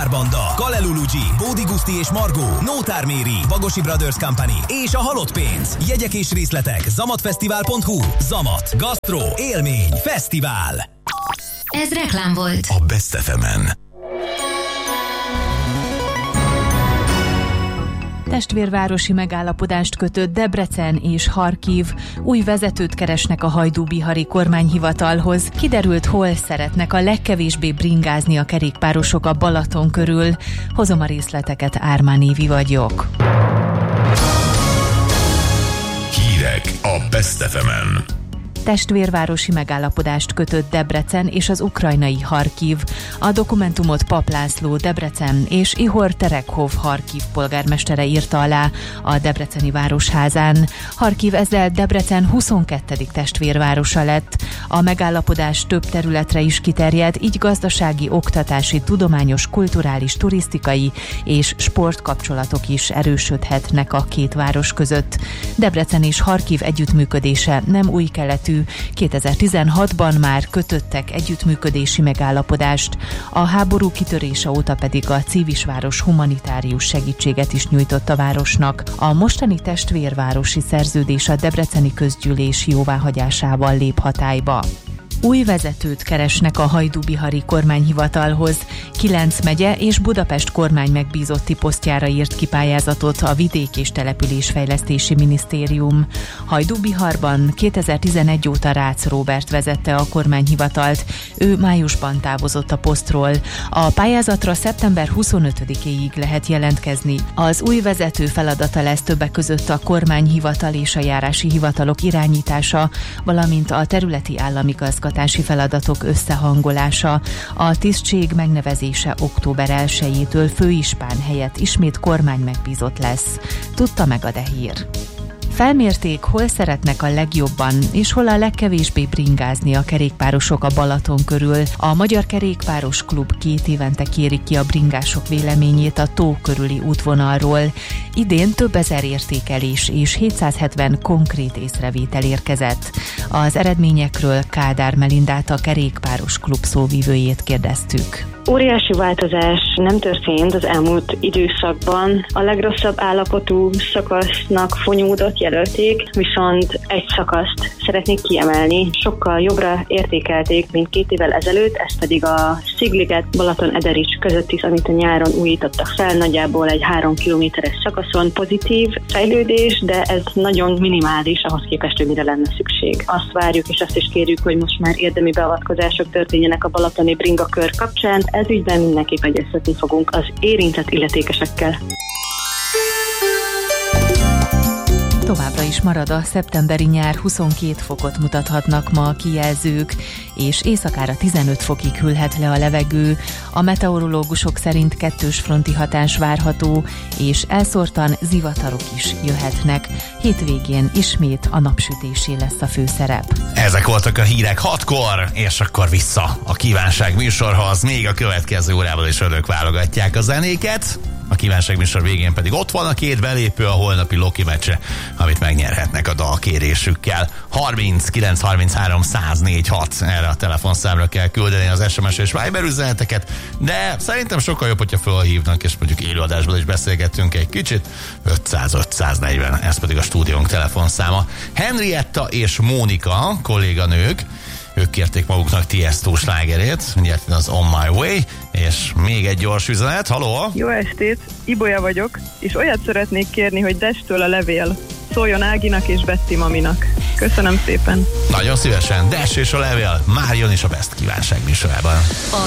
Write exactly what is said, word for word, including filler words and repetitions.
Banda, Kalelu G, Bódi Guszti és Margó, Nótár Méri, Bagosi Brothers Company és a Halott Pénz. Jegyek és részletek zamatfesztivál pont hu. Zamat. Gasztró. Élmény. Fesztivál. Ez reklám volt. A Best ef emen. Testvérvárosi megállapodást kötött Debrecen és Harkiv. Új vezetőt keresnek a hajdú-bihari kormányhivatalhoz. Kiderült, hol szeretnek a legkevésbé bringázni a kerékpárosok a Balaton körül. Hozom a részleteket, Ármán Évi vagyok. Hírek a Best ef emen. Testvérvárosi megállapodást kötött Debrecen és az ukrajnai Harkiv. A dokumentumot Pap László Debrecen és Ihor Terekhov Harkiv polgármestere írta alá a debreceni városházán. Harkiv ezzel Debrecen huszonkettedik testvérvárosa lett. A megállapodás több területre is kiterjed, így gazdasági, oktatási, tudományos, kulturális, turisztikai és sportkapcsolatok is erősödhetnek a két város között. Debrecen és Harkiv együttműködése nem új keletű. kétezer-tizenhatban már kötöttek együttműködési megállapodást, a háború kitörése óta pedig a Civisváros humanitárius segítséget is nyújtott a városnak. A mostani testvérvárosi szerződés a debreceni közgyűlés jóváhagyásával lép hatályba. Új vezetőt keresnek a hajdú-bihari kormányhivatalhoz. Kilenc megye és Budapest kormány megbízotti posztjára írt ki pályázatot a Vidék- és Településfejlesztési Minisztérium. Hajdú-Biharban kétezer-tizenegy óta Rácz Róbert vezette a kormányhivatalt. Ő májusban távozott a posztról. A pályázatra szeptember huszonötödikéig lehet jelentkezni. Az új vezető feladata lesz többek között a kormányhivatal és a járási hivatalok irányítása, valamint a területi állami igazgatási feladatok összehangolása. A tisztség megnevezése október elsejétől főispán helyett ismét kormány megbízott lesz. Tudta meg a Dehír. Felmérték, hol szeretnek a legjobban, és hol a legkevésbé bringázni a kerékpárosok a Balaton körül. A Magyar Kerékpáros Klub két évente kéri ki a bringások véleményét a tó körüli útvonalról. Idén több ezer értékelés és hétszázhetven konkrét észrevétel érkezett. Az eredményekről Kádár Melindát, a Kerékpáros Klub szóvivőjét kérdeztük. Óriási változás nem történt az elmúlt időszakban. A legrosszabb állapotú szakasznak Fonyódot jelölték, viszont egy szakaszt szeretnék kiemelni. Sokkal jobbra értékelték, mint két évvel ezelőtt, ez pedig a Szigliget Balaton-Ederics között is, amit a nyáron újítottak fel, nagyjából egy három kilométeres szakaszon. Pozitív fejlődés, de ez nagyon minimális ahhoz képest, hogy mire lenne szükség. Azt várjuk és azt is kérjük, hogy most már érdemi beavatkozások történjenek a balatoni bringakör kapcsán. Ez ügyben mindenképp egyeztetni fogunk az érintett illetékesekkel. Továbbra is marad a szeptemberi nyár, huszonkét fokot mutathatnak ma a kijelzők, és éjszakára tizenöt fokig hűlhet le a levegő. A meteorológusok szerint kettős fronti hatás várható, és elszórtan zivatarok is jöhetnek. Hétvégén ismét a napsütésé lesz a főszerep. Ezek voltak a hírek hatkor, és akkor vissza a kívánság műsorhoz. Még a következő órában is önök válogatják a zenéket. A kívánság műsor végén pedig ott van a két belépő a holnapi Loki meccse, amit megnyerhetnek a dalkérésükkel. harminckilenc harminchárom száz négy hat erre a telefonszámra kell küldeni az es em es és Viber üzeneteket, de szerintem sokkal jobb, hogyha felhívnak, és mondjuk élőadásban is beszélgettünk egy kicsit. ötszáz ötszáznegyven, ez pedig a stúdiónk telefonszáma. Henrietta és Mónika, kolléganők, ők kérték maguknak Tiesto slágerét, nyert az On My Way, és még egy gyors üzenet, haló! Jó estét, Ibolya vagyok, és olyat szeretnék kérni, hogy Destől a levél szóljon Áginak és Betty maminak. Köszönöm szépen! Nagyon szívesen, Dash és a levél már jön is a Best kívánság műsorában. A